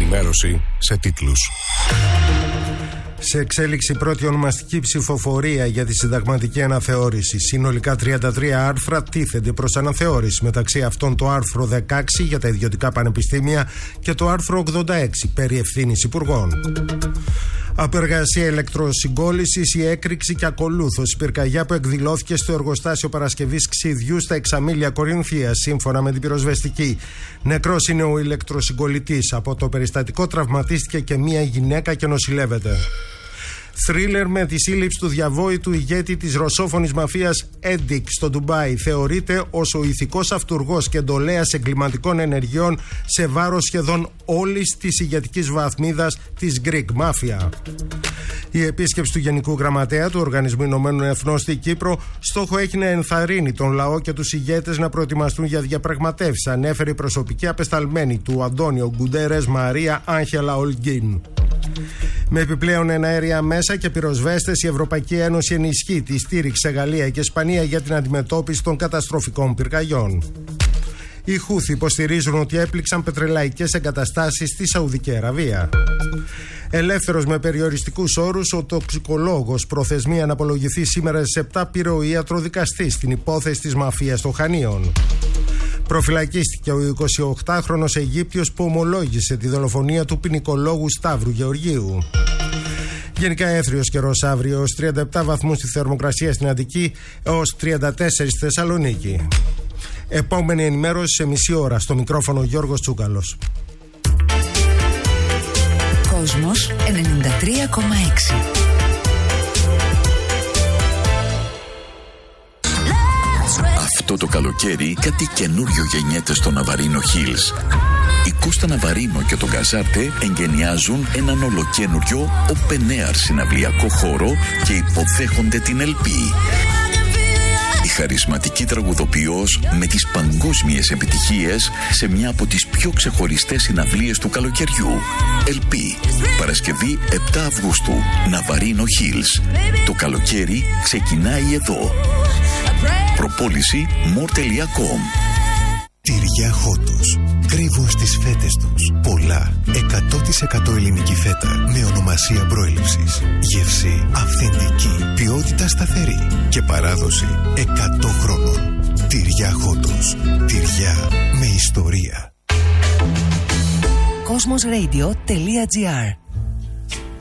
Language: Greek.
Ενημέρωση σε τίτλους. Σε εξέλιξη πρώτη ονομαστική ψηφοφορία για τη συνταγματική αναθεώρηση. Συνολικά 33 άρθρα τίθενται προς αναθεώρηση. Μεταξύ αυτών το άρθρο 16 για τα ιδιωτικά πανεπιστήμια και το άρθρο 86 περί ευθύνης υπουργών. Απεργασία ηλεκτροσυγκόλλησης, η έκρηξη και ακολούθως η πυρκαγιά που εκδηλώθηκε στο εργοστάσιο παρασκευής ξυδιού στα Εξαμήλια Κορινθίας. Σύμφωνα με την πυροσβεστική, νεκρός είναι ο ηλεκτροσυγκολλητής. Από το περιστατικό τραυματίστηκε και μία γυναίκα και νοσηλεύεται. Θρίλερ με τη σύλληψη του διαβόητου ηγέτη της ρωσόφωνης μαφίας Έντικ στο Ντουμπάι. Θεωρείται ως ο ηθικός αυτουργός και εντολέας εγκληματικών ενεργειών σε βάρος σχεδόν όλης της ηγετικής βαθμίδας της Greek Mafia. Η επίσκεψη του Γενικού Γραμματέα του Οργανισμού Ηνωμένων Εθνών στη Κύπρο στόχο έχει να ενθαρρύνει τον λαό και τους ηγέτες να προετοιμαστούν για διαπραγματεύσεις, ανέφερε η προσωπική απεσταλμένη του Αντώνιο Γκουντέρες Μαρία Άγχελα Ολγκίν. Με επιπλέον εναέρια μέσα και πυροσβέστες, η Ευρωπαϊκή Ένωση ενισχύει τη στήριξη σε Γαλλία και Ισπανία για την αντιμετώπιση των καταστροφικών πυρκαγιών. Οι Χούθοι υποστηρίζουν ότι έπληξαν πετρελαϊκές εγκαταστάσεις στη Σαουδική Αραβία. Ελεύθερος με περιοριστικούς όρους, ο τοξικολόγος προθεσμία να απολογηθεί σήμερα στις 7 πήρε ο ιατροδικαστής στην υπόθεση της μαφίας των Χανίων. Προφυλακίστηκε ο 28χρονος Αιγύπτιος που ομολόγησε τη δολοφονία του ποινικολόγου Σταύρου Γεωργίου. Γενικά έθριος καιρός αύριο, 37 βαθμούς στη θερμοκρασία στην Αττική έως 34 στη Θεσσαλονίκη. Επόμενη ενημέρωση σε μισή ώρα. Στο μικρόφωνο Γιώργος Τσούκαλος. Κόσμος 93,6. Αυτό το καλοκαίρι κάτι καινούριο γεννιέται στο Ναβαρίνο Hills. Η Κώστα Ναβαρίνο και το Γκαζάρτε εγκαινιάζουν έναν ολοκένουριο open air συναυλιακό χώρο και υποδέχονται την Ελπή. Η χαρισματική τραγουδοποιός με τις παγκόσμιες επιτυχίες σε μια από τις πιο ξεχωριστές συναυλίες του καλοκαιριού. Ελπή. Παρασκευή 7 Αυγούστου. Ναβαρίνο Hills. Το καλοκαίρι ξεκινάει εδώ. Προπόληση more.com. Τυριά Χότος. Κρύβουν στις φέτες τους πολλά 100% ελληνική φέτα με ονομασία προέλευσης. Γεύση αυθεντική, ποιότητα σταθερή και παράδοση 100 χρόνων. Τυριά Χότος. Τυριά με ιστορία. Cosmosradio.gr